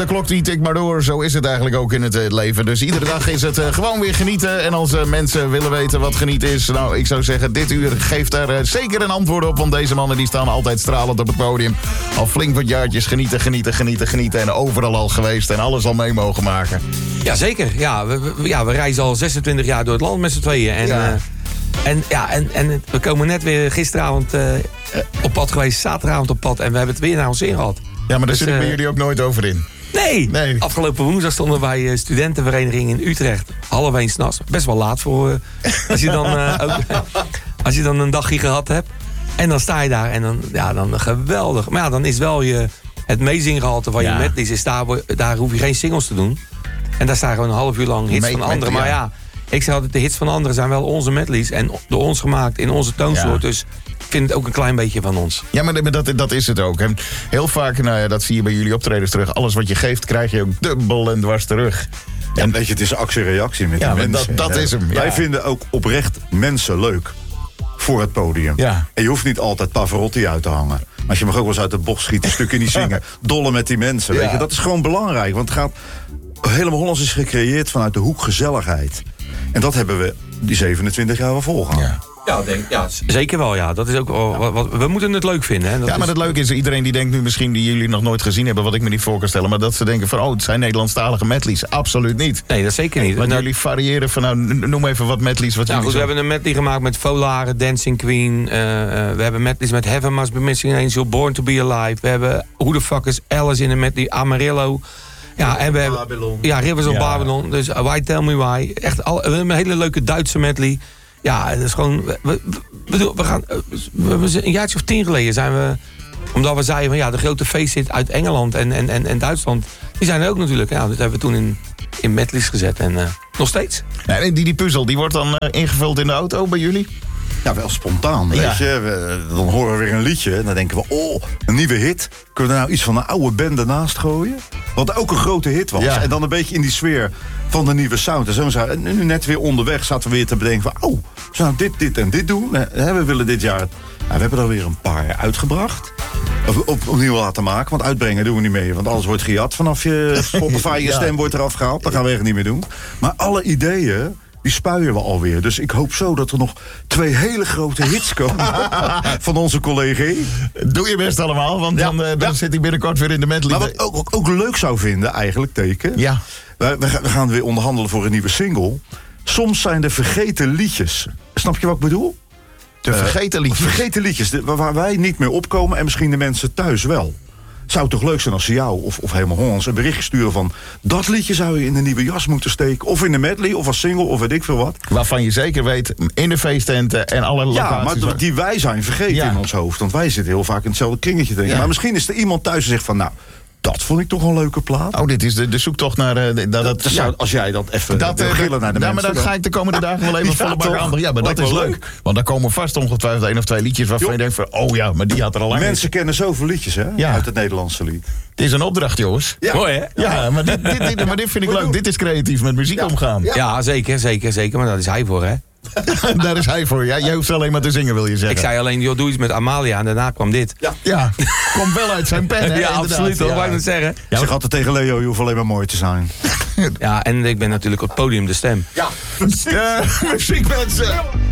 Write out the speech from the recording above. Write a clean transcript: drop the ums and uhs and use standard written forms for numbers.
de klok die tikt maar door. Zo is het eigenlijk ook in het leven. Dus iedere dag is het gewoon weer genieten. En als mensen willen weten wat genieten is... nou, ik zou zeggen, dit uur geeft daar zeker een antwoord op. Want deze mannen die staan altijd stralend op het podium. Al flink wat jaartjes genieten. En overal al geweest en alles al mee mogen maken. Ja, zeker. Ja, we reizen al 26 jaar door het land met z'n tweeën. En we komen net weer gisteravond op pad geweest, zaterdagavond op pad. En we hebben het weer naar ons zin gehad. Ja, maar daar zitten bij jullie ook nooit over in. Nee. Afgelopen woensdag stonden we bij studentenvereniging in Utrecht. 1:30 s'nachts. Best wel laat voor als je dan een dagje gehad hebt. En dan sta je daar en dan geweldig. Maar ja, dan is wel het meezinggehalte van je medleys is daar hoef je geen singles te doen. En daar staan gewoon een half uur lang hits van anderen. Maar ja, ik zeg altijd, de hits van anderen zijn wel onze medleys. En door ons gemaakt, in onze toonsoort. Dus ik vind het ook een klein beetje van ons. Ja, maar dat is het ook. En heel vaak, dat zie je bij jullie optredens terug. Alles wat je geeft, krijg je ook dubbel en dwars terug. Ja, weet je, het is actie-reactie met die mensen. Dat is hem. Ja. Wij vinden ook oprecht mensen leuk voor het podium. Ja. En je hoeft niet altijd Pavarotti uit te hangen. Maar je mag ook wel eens uit de bocht schieten, stukken niet zingen. Dollen met die mensen, weet je. Dat is gewoon belangrijk. Want het gaat... Helemaal Hollands is gecreëerd vanuit de hoek gezelligheid. En dat hebben we die 27 jaar wel volgehouden. Ja, zeker wel, ja. Dat is ook we moeten het leuk vinden. Hè? Maar het leuke is, iedereen die denkt nu misschien... die jullie nog nooit gezien hebben, wat ik me niet voor kan stellen... maar dat ze denken van, het zijn Nederlandstalige medleys. Absoluut niet. Nee, dat zeker niet. Want jullie variëren van, noem even wat medleys. Wat we hebben een medley gemaakt met Volare, Dancing Queen. We hebben medleys met Heaven Must Be Missing an Angel, Born to Be Alive. We hebben Who the Fuck is Alice in een medley, Amarillo... Ja, en we hebben Rivers of Babylon. Dus Why Tell Me Why. Echt we hebben een hele leuke Duitse medley. Ja, het is gewoon... een jaartje of 10 geleden zijn we... Omdat we zeiden van de grote feesthit uit Engeland en Duitsland... Die zijn er ook natuurlijk. Ja, dat hebben we toen in medleys gezet. En nog steeds. Ja, die puzzel, die wordt dan ingevuld in de auto bij jullie? Ja, wel spontaan, weet je. Dan horen we weer een liedje en dan denken we... een nieuwe hit. Kunnen we er nou iets van een oude band ernaast gooien? Wat ook een grote hit was. Ja. En dan een beetje in die sfeer van de nieuwe sound. En nu net weer onderweg zaten we weer te bedenken van... we gaan dit en dit doen. We willen dit jaar... we hebben er weer een paar uitgebracht. Opnieuw laten maken, want uitbrengen doen we niet mee. Want alles wordt gejat vanaf je Spotify. Je stem wordt eraf gehaald. Dat gaan we echt niet meer doen. Maar alle ideeën... die spuien we alweer. Dus ik hoop zo dat er nog 2 hele grote hits komen van onze collega. Doe je best allemaal, want dan zit ik binnenkort weer in de medley. Maar wat ook leuk zou vinden, eigenlijk, Teken. Ja. We gaan weer onderhandelen voor een nieuwe single. Soms zijn er vergeten liedjes. Snap je wat ik bedoel? De vergeten liedjes? Vergeten liedjes, waar wij niet meer opkomen en misschien de mensen thuis wel. Zou het toch leuk zijn als ze jou of helemaal Hollands een berichtje sturen van... dat liedje zou je in een nieuwe jas moeten steken. Of in de medley, of als single, of weet ik veel wat. Waarvan je zeker weet, in de feesttenten en alle locaties... Ja, maar die wij zijn vergeten in ons hoofd. Want wij zitten heel vaak in hetzelfde kringetje te denken. Maar misschien is er iemand thuis die zegt van... dat vond ik toch een leuke plaat. Dit is de zoektocht naar... als jij dat even gillen naar de mensen... maar dat ga ik de komende dagen wel even volle bak aan. Ja, maar dat is leuk. Want dan komen vast ongetwijfeld 1 of 2 liedjes... waarvan je denkt van, maar die had er al lang... Mensen kennen zoveel liedjes, hè? Uit het Nederlandse lied. Het is een opdracht, jongens. Ja. Mooi, hè? Ja, maar dit vind ik leuk. Dit is creatief met muziek omgaan. Ja, zeker. Maar daar is hij voor, hè? Daar is hij voor. Ja, jij hoeft alleen maar te zingen, wil je zeggen. Ik zei alleen, doe iets met Amalia en daarna kwam dit. Ja. Komt wel uit zijn pen, hè? Ja, absoluut, hoor. Wou ik het zeggen. Ik zeg altijd tegen Leo, je hoeft alleen maar mooi te zijn. Ja, en ik ben natuurlijk op het podium de stem. Ja. Muziekmensen.